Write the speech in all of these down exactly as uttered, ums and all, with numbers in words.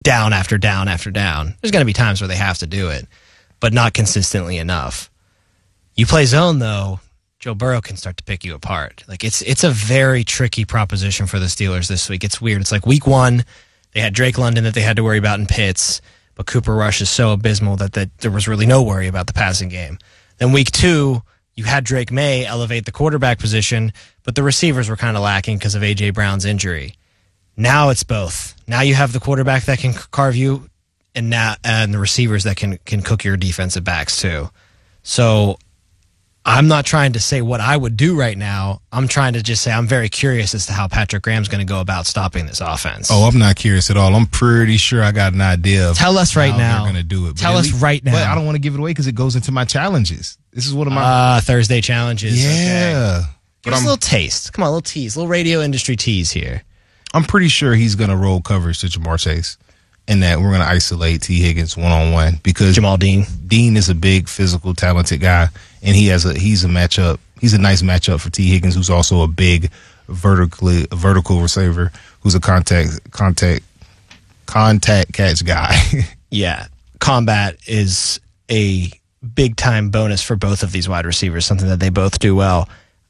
down after down after down. There's going to be times where they have to do it, but not consistently enough. You play zone, though, Joe Burrow can start to pick you apart. Like it's it's a very tricky proposition for the Steelers this week. It's weird. It's like week one, they had Drake London that they had to worry about in Pitts, but Cooper Rush is so abysmal that, that there was really no worry about the passing game. Then week two, you had Drake May elevate the quarterback position, but the receivers were kind of lacking because of A J. Brown's injury. Now it's both. Now you have the quarterback that can carve you, and now and the receivers that can can cook your defensive backs too. So I'm not trying to say what I would do right now. I'm trying to just say I'm very curious as to how Patrick Graham's going to go about stopping this offense. Oh, I'm not curious at all. I'm pretty sure I got an idea of Tell us right how now. they're going to do it. Tell us least, right now. But I don't want to give it away because it goes into my challenges. This is one of my uh, Thursday challenges. Yeah. Okay. Give But us I'm, a little taste. Come on, a little tease. A little radio industry tease here. I'm pretty sure he's going to roll coverage to Jamar Chase and that we're going to isolate T. Higgins one-on-one because Jamal Dean. Dean is a big, physical, talented guy, and he has a he's a matchup. He's a nice matchup for T. Higgins, who's also a big, vertically vertical receiver, who's a contact contact contact catch guy. Yeah, combat is a big-time bonus for both of these wide receivers, something that they both do well.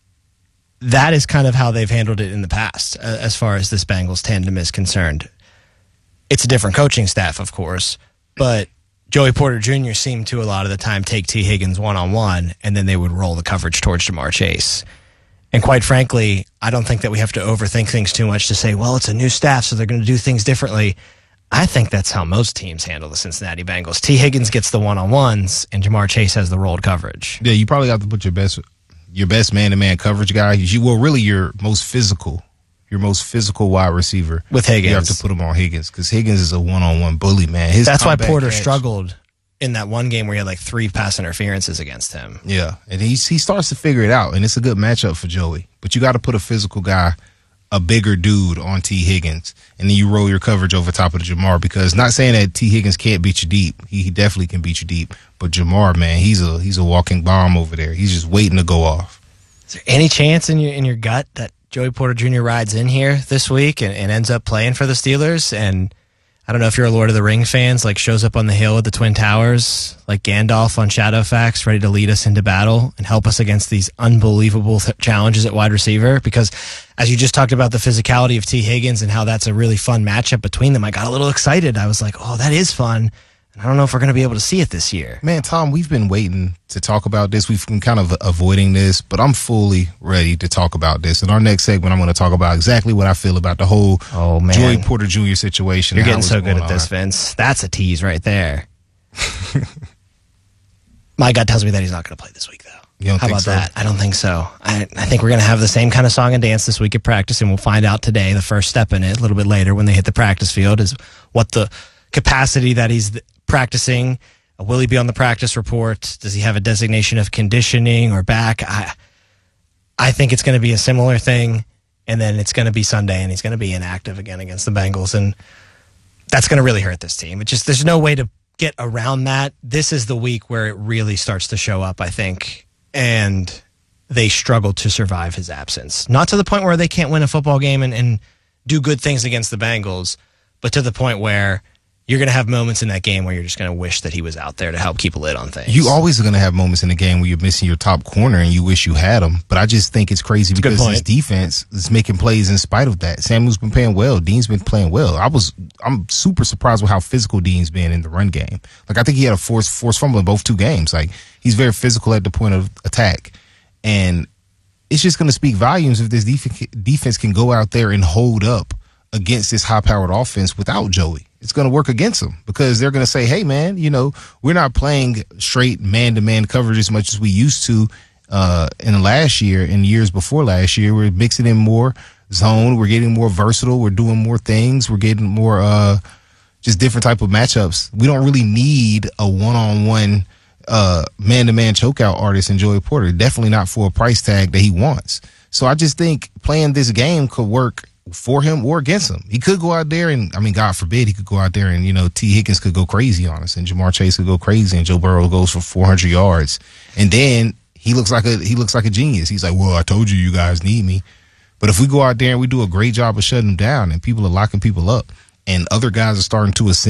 That is kind of how they've handled it in the past, uh, as far as this Bengals tandem is concerned. It's a different coaching staff, of course, but Joey Porter Junior seemed to a lot of the time take T. Higgins one-on-one, and then they would roll the coverage towards Jamar Chase. And quite frankly, I don't think that we have to overthink things too much to say, well, it's a new staff, so they're going to do things differently. I think that's how most teams handle the Cincinnati Bengals. T. Higgins gets the one-on-ones, and Jamar Chase has the rolled coverage. Yeah, you probably have to put your best your best man-to-man coverage guy. You well, really your most physical, your most physical wide receiver with Higgins. You have to put him on Higgins because Higgins is a one-on-one bully, man. His that's why Porter catch, struggled in that one game where he had like three pass interferences against him. Yeah, and he he starts to figure it out, and it's a good matchup for Joey. But you got to put a physical guy, a bigger dude on T. Higgins, and then you roll your coverage over top of the Jamar because not saying that T. Higgins can't beat you deep. He, he definitely can beat you deep. But Jamar, man, he's a he's a walking bomb over there. He's just waiting to go off. Is there any chance in your in your gut that Joey Porter Junior rides in here this week and, and ends up playing for the Steelers? And I don't know if you're a Lord of the Rings fans, like shows up on the hill with the Twin Towers, like Gandalf on Shadowfax, ready to lead us into battle and help us against these unbelievable th- challenges at wide receiver. Because as you just talked about the physicality of T. Higgins and how that's a really fun matchup between them, I got a little excited. I was like, oh, that is fun. And I don't know if we're going to be able to see it this year. Man, Tom, we've been waiting to talk about this. We've been kind of avoiding this, but I'm fully ready to talk about this. In our next segment, I'm going to talk about exactly what I feel about the whole oh, man. Joey Porter Junior situation. You're getting so good at this, Vince. That's a tease right there. My gut tells me that he's not going to play this week, though. You don't How think about so? that? I don't think so. I, I think we're going to have the same kind of song and dance this week at practice, and we'll find out today, the first step in it, a little bit later when they hit the practice field, is what the capacity that he's practicing. Will he be on the practice report? Does he have a designation of conditioning or back? I, I think it's going to be a similar thing, and then it's going to be Sunday, and he's going to be inactive again against the Bengals, and that's going to really hurt this team. It just there's no way to get around that. This is the week where it really starts to show up, I think, and they struggle to survive his absence. Not to the point where they can't win a football game and, and do good things against the Bengals, but to the point where you're going to have moments in that game where you're just going to wish that he was out there to help keep a lid on things. You always are going to have moments in the game where you're missing your top corner and you wish you had him. But I just think it's crazy That's because his defense is making plays in spite of that. Samuel's been playing well. Dean's been playing well. I was, I'm super surprised with how physical Dean's been in the run game. Like, I think he had a forced, forced fumble in both two games. Like, he's very physical at the point of attack. And it's just going to speak volumes if this def- defense can go out there and hold up against this high-powered offense without Joey. It's going to work against them because they're going to say, hey, man, you know, we're not playing straight man-to-man coverage as much as we used to uh, in the last year and years before last year. We're mixing in more zone. We're getting more versatile. We're doing more things. We're getting more uh, just different type of matchups. We don't really need a one-on-one uh, man-to-man chokeout artist in Joey Porter. Definitely not for a price tag that he wants. So I just think playing this game could work for him or against him. He could go out there and, I mean, God forbid, he could go out there and, you know, T. Higgins could go crazy on us and Jamar Chase could go crazy and Joe Burrow goes for four hundred yards. And then he looks like a, he looks like a genius. He's like, well, I told you, you guys need me. But if we go out there and we do a great job of shutting them down and people are locking people up, and other guys are starting to ascend.